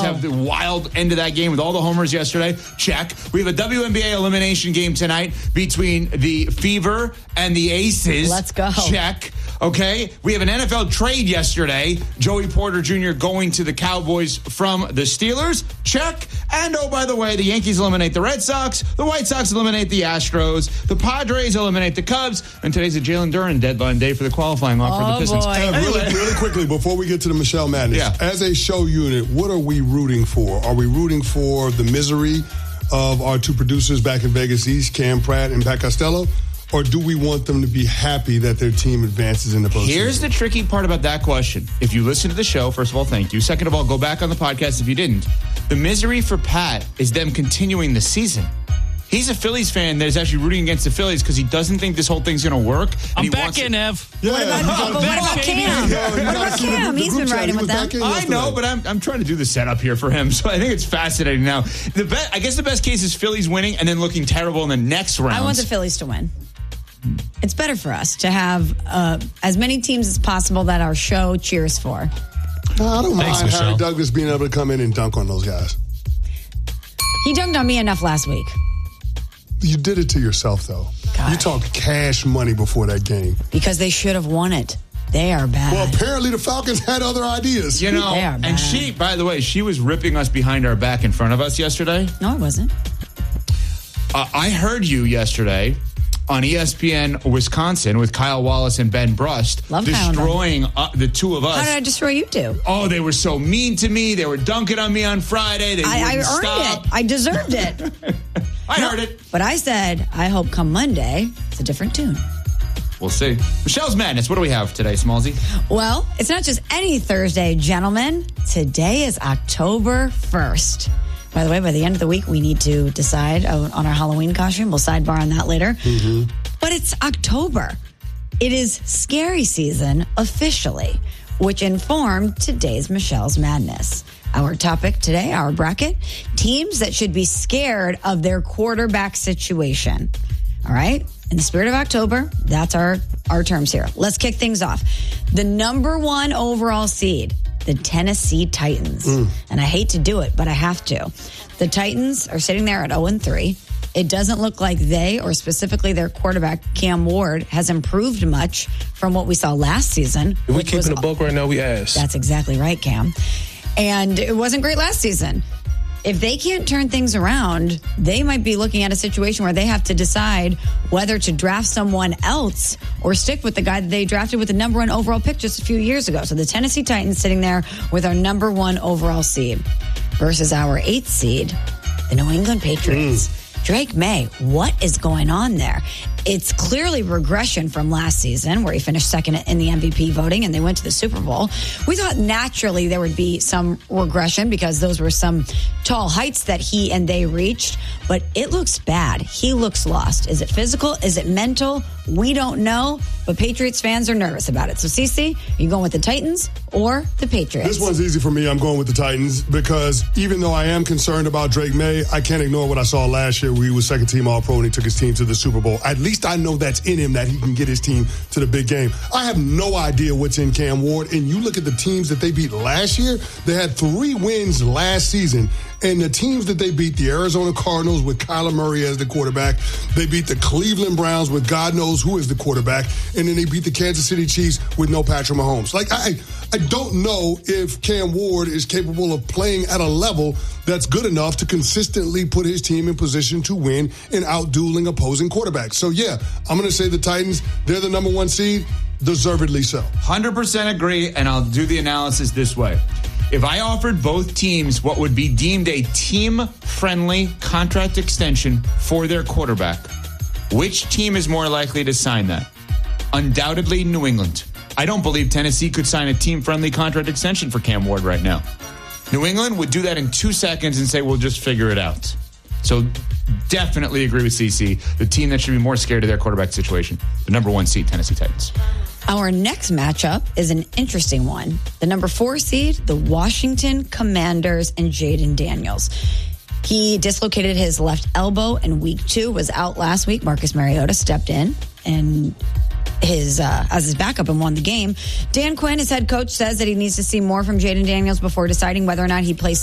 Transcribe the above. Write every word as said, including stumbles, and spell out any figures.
have the wild end of that game with all the homers yesterday. Check. We have a W N B A elimination game tonight between the Fever and the Aces. Let's go. Check. Okay. We have an N F L trade yesterday. Joey Porter Junior going to the Cowboys from the Steelers. Check. And oh, by the way, the Yankees eliminate the Red Sox. The White Sox eliminate the Astros. The Padres eliminate the Cubs. And today's a Jalen Duren deadline day for the qualifying offer oh, of the Pistons. Boy. Hey, really, Anyway. really quickly, before we get to the Michelle Madness, Yeah. as a show unit, what are we rooting for? Are we rooting for the misery of our two producers back in Vegas East, Cam Pratt and Pat Costello? Or do we want them to be happy that their team advances in the postseason? Here's the tricky part about that question. If you listen to the show, first of all, thank you. Second of all, go back on the podcast if you didn't. The misery for Pat is them continuing the season. He's a Phillies fan that is actually rooting against the Phillies because he doesn't think this whole thing's going to work. And I'm he back wants in, it. Ev. Yeah, What about, you but gotta- what about Cam? Yeah, you What gotta about see the- Cam? the He's group been chat. riding He with was them. back in I yesterday. know, but I'm I'm trying to do the setup here for him. So I think it's fascinating now. The be- I guess the best case is Phillies winning and then looking terrible in the next round. I want the Phillies to win. It's better for us to have uh, as many teams as possible that our show cheers for. No, I don't Thanks, mind Harry Michelle. Douglas being able to come in and dunk on those guys. He dunked on me enough last week. You did it to yourself, though. God. You talked cash money before that game. Because they should have won it. They are bad. Well, apparently the Falcons had other ideas. You know, They are bad. and she, by the way, she was ripping us behind our back in front of us yesterday. no, it wasn't. Uh, I heard you yesterday on E S P N Wisconsin with Kyle Wallace and Ben Brust Love Kyle and Ben. destroying uh, the two of us. How did I destroy you two? Oh, they were so mean to me. They were dunking on me on Friday. They I, I wouldn't earned stop. it. I deserved it. I No, heard it. But I said, I hope come Monday, it's a different tune. We'll see. Michelle's Madness. What do we have today, Smallsy? Well, it's not just any Thursday, gentlemen. Today is October first. By the way, by the end of the week, we need to decide on our Halloween costume. We'll sidebar on that later. Mm-hmm. But it's October. It is scary season officially, which informed today's Michelle's Madness. Our topic today, our bracket, teams that should be scared of their quarterback situation. All right? In the spirit of October, that's our, our terms here. Let's kick things off. The number one overall seed, the Tennessee Titans. Mm. And I hate to do it, but I have to. The Titans are sitting there at oh and three. It doesn't look like they, or specifically their quarterback, Cam Ward, has improved much from what we saw last season. If we which keeping was, the book right now, we ass. That's exactly right, Cam. And it wasn't great last season. If they can't turn things around, they might be looking at a situation where they have to decide whether to draft someone else or stick with the guy that they drafted with the number one overall pick just a few years ago. So the Tennessee Titans sitting there with our number one overall seed versus our eighth seed, the New England Patriots. Mm. Drake May, what is going on there? It's clearly regression from last season where he finished second in the M V P voting and they went to the Super Bowl. We thought naturally there would be some regression because those were some tall heights that he and they reached, but it looks bad. He looks lost. Is it physical? Is it mental? We don't know, but Patriots fans are nervous about it. So, Cece, are you going with the Titans or the Patriots? This one's easy for me. I'm going with the Titans because even though I am concerned about Drake May, I can't ignore what I saw last year where he was second team All-Pro and he took his team to the Super Bowl. At least I know that's in him, that he can get his team to the big game. I have no idea what's in Cam Ward, and you look at the teams that they beat last year, they had three wins last season. And the teams that they beat, the Arizona Cardinals with Kyler Murray as the quarterback. They beat the Cleveland Browns with God knows who is the quarterback. And then they beat the Kansas City Chiefs with no Patrick Mahomes. Like, I I don't know if Cam Ward is capable of playing at a level that's good enough to consistently put his team in position to win and out-dueling opposing quarterbacks. So, yeah, I'm going to say the Titans, they're the number one seed, deservedly so. one hundred percent agree, and I'll do the analysis this way. If I offered both teams what would be deemed a team-friendly contract extension for their quarterback, which team is more likely to sign that? Undoubtedly, New England. I don't believe Tennessee could sign a team-friendly contract extension for Cam Ward right now. New England would do that in two seconds and say, we'll just figure it out. So definitely agree with C C. The team that should be more scared of their quarterback situation, the number one seed, Tennessee Titans. Our next matchup is an interesting one. The number four seed, the Washington Commanders and Jaden Daniels. He dislocated his left elbow in week two, was out last week. Marcus Mariota stepped in and his uh, as his backup and won the game. Dan Quinn, his head coach, says that he needs to see more from Jaden Daniels before deciding whether or not he plays